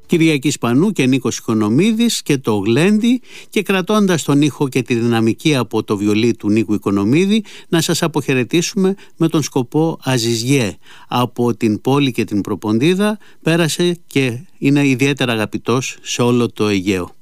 Κυριακή Σπανού και Νίκος Οικονομίδης και το Γλέντι, και κρατώντας τον ήχο και τη δυναμική από το βιολί του Νίκου Οικονομίδη να σας αποχαιρετήσουμε με τον σκοπό Αζιζιέ. Από την πόλη και την Προποντίδα πέρασε και είναι ιδιαίτερα αγαπητός σε όλο το Αιγαίο.